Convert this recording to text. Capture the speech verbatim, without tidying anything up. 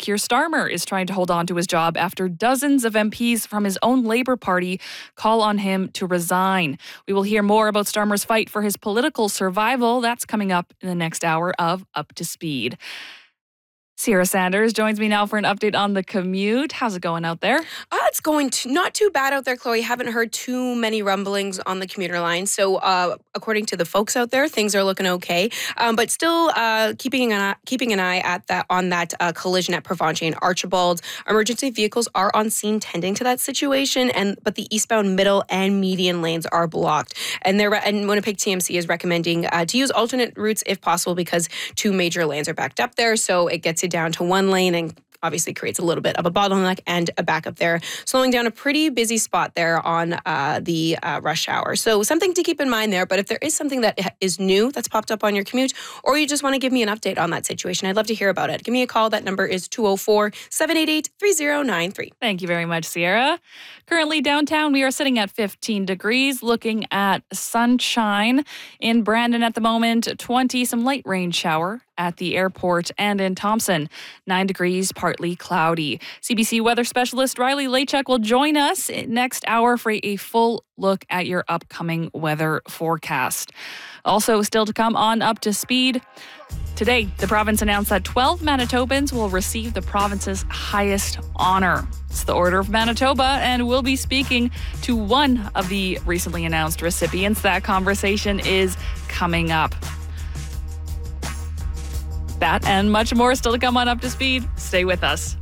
Keir Starmer is trying to hold on to his job after dozens of M Ps from his own Labour Party call on him to resign. We will hear more about Starmer's fight for his political survival. That's coming up in the next hour of Up to Speed. Sierra Sanders joins me now for an update on the commute. How's it going out there? Uh, it's going to, not too bad out there, Chloe. Haven't heard too many rumblings on the commuter line. So uh, according to the folks out there, things are looking okay. Um, but still uh, keeping, an eye, keeping an eye at that on that uh, collision at Provencher and Archibald. Emergency vehicles are on scene tending to that situation, and but the eastbound middle and median lanes are blocked. And, they're, and Winnipeg T M C is recommending uh, to use alternate routes if possible because two major lanes are backed up there. So it gets you down to one lane and obviously creates a little bit of a bottleneck and a backup there, slowing down a pretty busy spot there on uh, the uh, rush hour. So something to keep in mind there. But if there is something that is new that's popped up on your commute, or you just want to give me an update on that situation, I'd love to hear about it. Give me a call. That number is two oh four, seven eight eight, three oh nine three. Thank you very much, Sierra. Currently downtown, we are sitting at fifteen degrees, looking at sunshine. In Brandon at the moment, twenty, some light rain shower at the airport, and in Thompson, nine degrees, partly cloudy. C B C weather specialist Riley Lachuk will join us next hour for a full look at your upcoming weather forecast. Also, still to come on Up to Speed. Today, the province announced that twelve Manitobans will receive the province's highest honor. It's the Order of Manitoba, and we'll be speaking to one of the recently announced recipients. That conversation is coming up. That and much more still to come on Up to Speed. Stay with us.